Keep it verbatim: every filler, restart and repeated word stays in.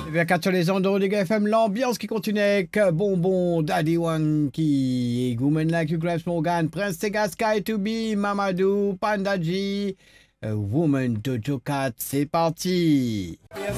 vers quatre sur les ondes de Rodrigo F M, l'ambiance qui continue avec Bonbon, Daddy Wanky, Woman Like You, Grabs Morgan, Prince Sega, Sky to Be, Mamadou, Panda G, Woman Dojo Cat, c'est parti.